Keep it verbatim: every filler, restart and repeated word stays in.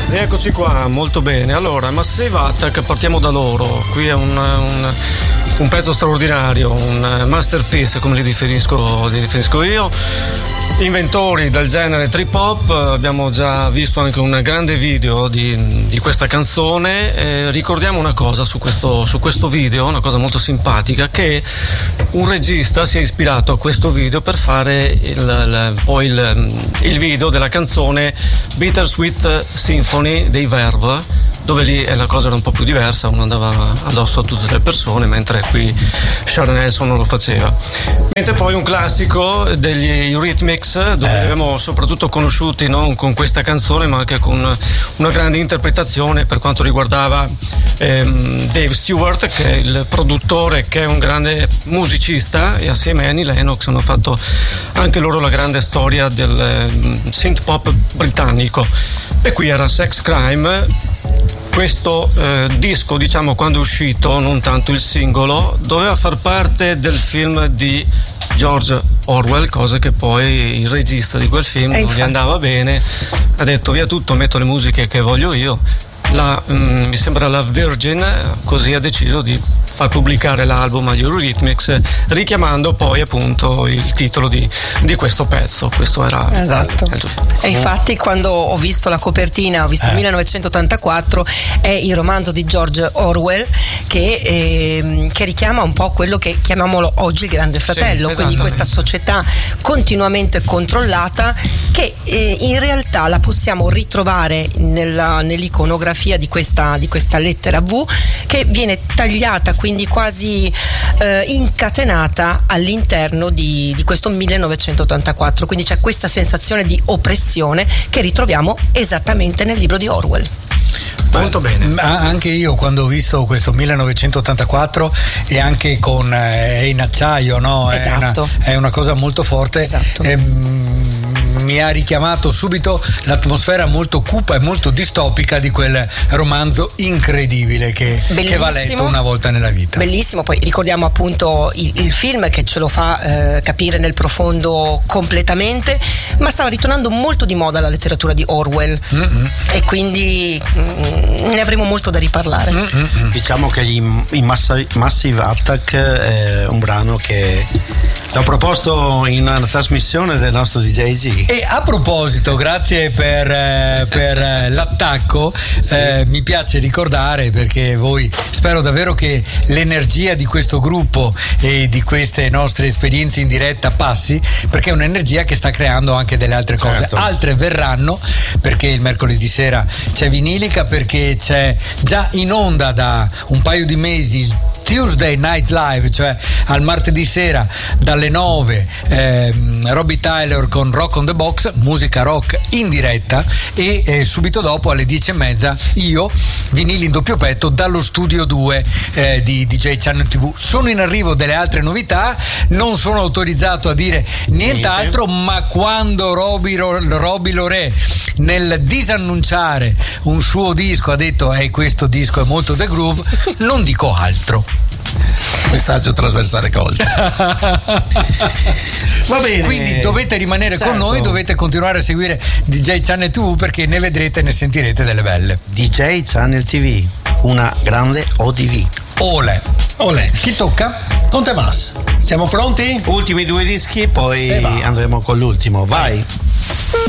Eccoci qua, molto bene. Allora, Massive Attack, partiamo da loro. Qui è un, un, un pezzo straordinario, un masterpiece, come li definisco, li definisco io. Inventori del genere trip hop, abbiamo già visto anche un grande video di, di questa canzone. Eh, ricordiamo una cosa su questo, su questo video, una cosa molto simpatica, che un regista si è ispirato a questo video per fare il, il, poi il, il video della canzone Bittersweet Symphony dei Verve, dove lì la cosa era un po' più diversa, uno andava addosso a tutte le persone, mentre qui Sharon Nelson non lo faceva. Mentre poi un classico degli Eurythmics, dove eh. li abbiamo soprattutto conosciuti non con questa canzone ma anche con una grande interpretazione per quanto riguardava ehm, Dave Stewart, che è il produttore, che è un grande musicista, e assieme a Annie Lennox hanno fatto anche loro la grande storia del eh, synth pop britannico. E qui era Sex Crime. Questo eh, disco, diciamo, quando è uscito, non tanto il singolo, doveva far parte del film di George Orwell, cosa che poi il regista di quel film non gli andava bene, ha detto via tutto, metto le musiche che voglio io. La, mm, mi sembra la Virgin così ha deciso di far pubblicare l'album agli Eurythmics, richiamando poi appunto il titolo di, di questo pezzo. Questo era esatto. il, il, e infatti quando ho visto la copertina, ho visto eh. millenovecentottantaquattro, è il romanzo di George Orwell che, eh, che richiama un po' quello che chiamiamolo oggi il Grande Fratello, sì, quindi questa società continuamente controllata che eh, in realtà la possiamo ritrovare nella, nell'iconografia di questa, di questa lettera V, che viene tagliata, quindi quasi eh, incatenata all'interno di, di questo millenovecentottantaquattro, quindi c'è questa sensazione di oppressione che ritroviamo esattamente nel libro di Orwell. Molto bene. Anche io quando ho visto questo millenovecentottantaquattro, e anche con eh, è in acciaio, no? Esatto. È una, è una cosa molto forte. Esatto. E, mi ha richiamato subito l'atmosfera molto cupa e molto distopica di quel romanzo incredibile che, che va letto una volta nella vita. Bellissimo, poi ricordiamo appunto il, il film che ce lo fa eh, capire nel profondo completamente, ma stava ritornando molto di moda la letteratura di Orwell. Mm-hmm. E quindi mm, ne avremo molto da riparlare. Mm-hmm. Diciamo che gli, i Massive Attack è un brano che l'ho proposto in una trasmissione del nostro D J G. E a proposito, grazie per, eh, per l'attacco, sì. eh, mi piace ricordare, perché voi, spero davvero che l'energia di questo gruppo e di queste nostre esperienze in diretta passi, perché è un'energia che sta creando anche delle altre cose. Certo. Altre verranno, perché il mercoledì sera c'è Vinilica, perché c'è già in onda da un paio di mesi Tuesday Night Live, cioè al martedì sera dalle nove, ehm, Robbie Tyler con Rock on the Box, musica rock in diretta, e eh, subito dopo alle dieci e mezza io, vinili in doppio petto dallo studio due eh, di D J Channel tivù. Sono in arrivo delle altre novità, non sono autorizzato a dire nient'altro, Niente. ma quando Robbie, Robbie Loré nel disannunciare un suo disco ha detto eh, questo disco è molto The Groove, non dico altro. Messaggio trasversale colto. Va bene. Quindi dovete rimanere certo. con noi, dovete continuare a seguire D J Channel tivù, perché ne vedrete e ne sentirete delle belle. D J Channel tivù, una grande O D V. Ole. Ole. Chi tocca? Conte Mas. Siamo pronti? Ultimi due dischi, poi andremo con l'ultimo. Vai.